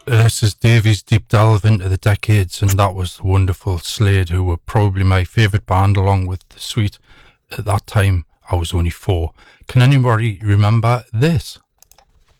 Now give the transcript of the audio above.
This is Davies' deep delve into the decades, and that was the wonderful Slade, who were probably my favourite band along with The Sweet. At that time, I was only 4. Can anybody remember this?